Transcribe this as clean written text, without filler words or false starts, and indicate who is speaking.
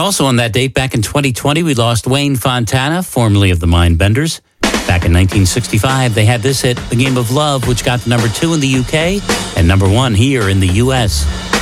Speaker 1: Also on that date, back in 2020, we lost Wayne Fontana, formerly of the Mindbenders. Back in 1965, they had this hit, The Game of Love, which got to number 2 in the UK and number 1 here in the US.